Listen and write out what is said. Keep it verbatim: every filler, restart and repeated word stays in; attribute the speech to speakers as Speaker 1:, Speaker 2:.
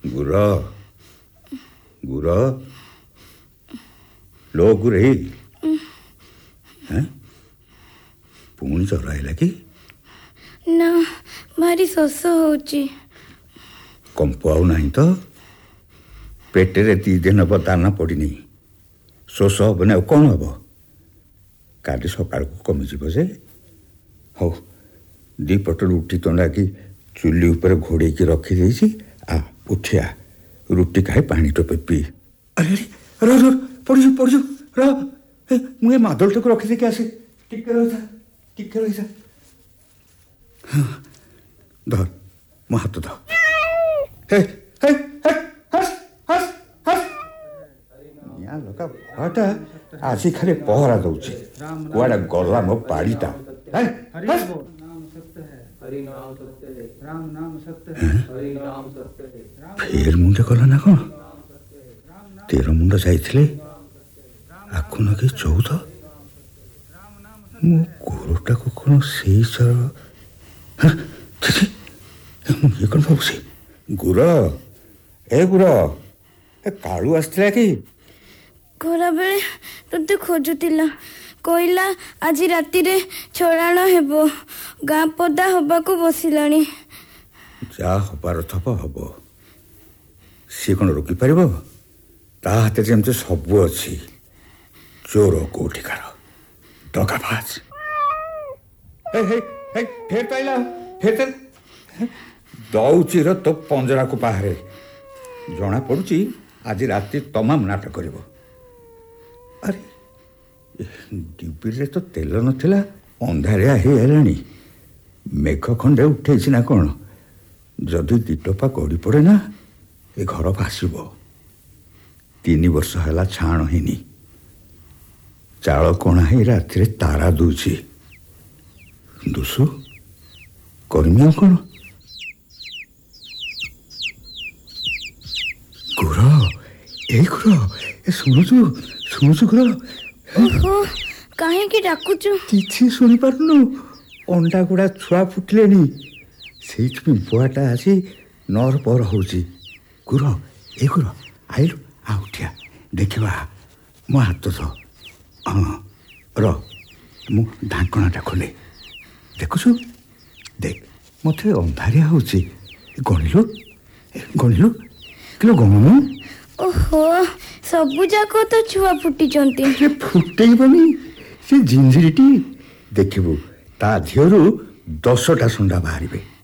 Speaker 1: ଗୁର ଗୁର ଲୋ ଗୁରେଇ ପୁଣି ଜ୍ୱର ଆଇଲା କି?
Speaker 2: ନା, ଭାରି ଶୋଷ ହଉଛି।
Speaker 1: କମ୍ପ ଆଉ ନାହିଁ ତ? ପେଟରେ ଦି ଦିନ ହବ ଦାନା ପଡ଼ିନି, ଶୋଷ ହବନି ଆଉ କ'ଣ ହବ? କାଲି ସକାଳକୁ କମିଯିବ ଯେ। ହଉ, ଦିପଟ ରୁଟି ତଣ୍ଡାକି ଚୁଲି ଉପରେ ଘୋଡ଼େଇକି ରଖିଦେଇଛି। ଆ ଉଠିଆ, ରୁଟି ଖାଇ ପାଣି ଟୋପେ ପିଇ। ଆରେ ର ର ପଡ଼ିଛୁ ପଡ଼ିଛୁ ର, ମୁଁ ଏ ମାଦଳଟାକୁ ରଖିଦେଇକି ଆସେ। ଟିକେ ରହିଥା ଟିକେ ରହିଥା। ହଁ ଧର, ମୋ ହାତ ଧର। ହେ ହେ ନିଆଁ ଲଗା ଭୟଟା ଆଜି ଖାଲି ପହରା ଦଉଛି। କୁଆଡ଼େ ଗଲା ମୋ ପାଳିଟା? ଫେର ମୁଣ୍ଡ କଲା ନା କ'ଣ? ତେର ମୁଣ୍ଡ ଯାଇଥିଲେ, ଆଖୁ ନଗେଇ ଚଉଦ। ମୋ ଗୋରଟାକୁ କ'ଣ ସେଇ ଚର? ମୁଁ ଇଏ କ'ଣ ଭାବୁଛି? ଗୁର, ଏ ଗୁର, ଏ କାଳୁ ଆସିଥିଲା କି?
Speaker 2: ଖରାବେଳେ ତୋତେ ଖୋଜୁଥିଲା, କହିଲା ଆଜି ରାତିରେ ଛଡ଼ାଣ ହେବ, ଗାଁ ପଦା ହବାକୁ ବସିଲାଣି।
Speaker 1: ଯାହା ହବାର ଥବ ହବ, ସିଏ କ'ଣ ରୋକିପାରିବ? ତା ହାତରେ ଯେମିତି ସବୁ ଅଛି। ଚୋର କୋଉଠିକାର, ଦଗାବାଜ। ଫେର ପାଇଲା, ଫେର ଦଉଛି ର ତୋ ପଞ୍ଜରାକୁ ବାହାରେ। ଜଣା ପଡୁଛି ଆଜି ରାତି ତମାମ ନାଟ କରିବ। ଆରେ ଡିବିରେ ତ ତେଲ ନଥିଲା, ଅନ୍ଧାରିଆ ହେଇଗଲାଣି। ମେଘ ଖଣ୍ଡେ ଉଠେଇଛି ନା କ'ଣ? ଯଦି ଦିଟୋପା ଗଡ଼ି ପଡ଼େ ନା, ଏ ଘର ଭାସିବ। ତିନି ବର୍ଷ ହେଲା ଛାଣ ହେଇନି, ଚାଳ କଣା ହେଇ ରାତିରେ ତାରା ଦଉଛି। ଦୁଷୁ କରିମି ଆଉ କ'ଣ? ଗୁର, ଏଇ ଗୁର, ଏ ଶୁଣୁଛୁ ଶୁଣୁଛୁ ଗୁର?
Speaker 2: କାହିଁକି ଡାକୁଛୁ?
Speaker 1: କିଛି ଶୁଣିପାରୁନୁ? ଅଣ୍ଡା ଗୁଡ଼ା ଛୁଆ ଫୁଟିଲେଣି, ସେଇଥିପାଇଁ ବୁଆଟା ଆସି ନର ପର ହଉଛି। ଗୁର, ଏ ଗୁର, ଆଇଲୁ, ଆଉ ଉଠିଆ, ଦେଖିବା। ମୋ ହାତ ଧ। ହଁ ର, ମୁଁ ଢାଙ୍କଣାଟା ଖୋଲେ। ଦେଖୁଛୁ, ଦେଖ, ମୋତେ ଅନ୍ଧାରିଆ ହେଉଛି। ଗଣିଲୁ ଗଣିଲୁ କିଲୋ ଗଣୁନୁ।
Speaker 2: ଓହୋ, ସବୁ ଯାକ ତ ଛୁଆ ଫୁଟିଛନ୍ତି।
Speaker 1: ଫୁଟେଇବନି, ସେ ଜିଞ୍ଜିରିଟି ଦେଖିବୁ, ତା ଧିଅରୁ ଦଶଟା ଶଣ୍ଡା ବାହାରିବେ।